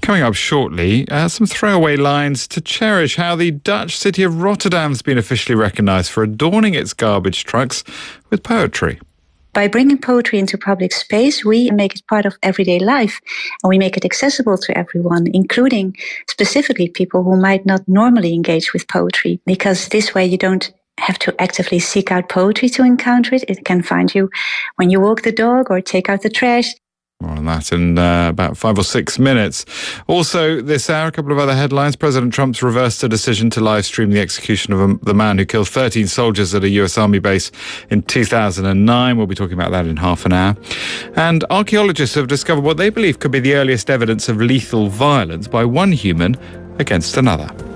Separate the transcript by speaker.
Speaker 1: Coming up shortly, some throwaway lines to cherish how the Dutch city of Rotterdam's been officially recognised for adorning its garbage trucks with poetry.
Speaker 2: By bringing poetry into public space, we make it part of everyday life, and we make it accessible to everyone, including specifically people who might not normally engage with poetry, because this way you don't have to actively seek out poetry to encounter it. It can find you when you walk the dog or take out the trash.
Speaker 1: More on that in about 5 or 6 minutes. Also, this hour, a couple of other headlines. President Trump's reversed a decision to live stream the execution of the man who killed 13 soldiers at a US Army base in 2009. We'll be talking about that in half an hour. And archaeologists have discovered what they believe could be the earliest evidence of lethal violence by one human against another.